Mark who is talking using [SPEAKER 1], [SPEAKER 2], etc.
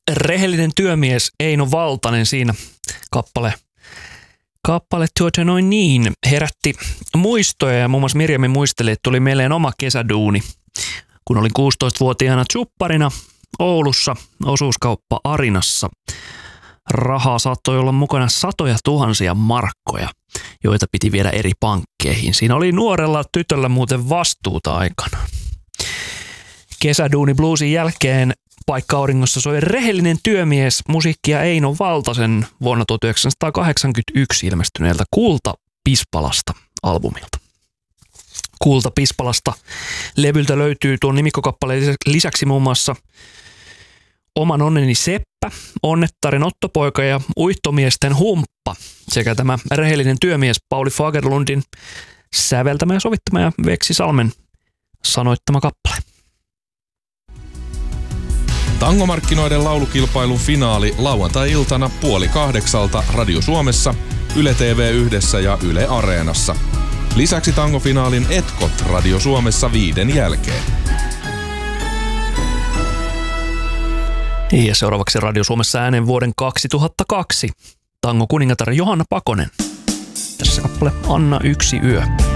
[SPEAKER 1] Rehellinen työmies Eino Valtanen siinä kappale noin niin herätti muistoja ja muun muassa Mirjami muisteli, että tuli mieleen oma kesäduuni, kun olin 16-vuotiaana tjupparina Oulussa osuuskauppa Arinassa. Rahaa saattoi olla mukana 100,000 markkoja, joita piti viedä eri pankkeihin. Siinä oli nuorella tytöllä muuten vastuuta aikana. Kesäduuni bluesin jälkeen paikka-auringossa soi Rehellinen työmies musiikkia Eino Valtasen vuonna 1981 ilmestyneeltä Kulta Pispalasta albumilta. Kulta Pispalasta levyltä löytyy tuon nimikkokappaleen lisäksi muun muassa Oman onneni Seppä, Onnettaren Ottopoika ja Uittomiesten humppa sekä tämä Rehellinen työmies Pauli Fagerlundin säveltämä ja sovittama ja Veksi Salmen sanoittama kappale.
[SPEAKER 2] Tangomarkkinoiden laulukilpailun finaali lauantai-iltana 7:30 Radio Suomessa, Yle TV1 ja Yle Areenassa. Lisäksi tangofinaalin etkot Radio Suomessa 5 jälkeen.
[SPEAKER 1] Ja seuraavaksi Radio Suomessa ääneen vuoden 2002. Tango kuningatar Johanna Pakonen. Tässä kappale Anna yksi yö.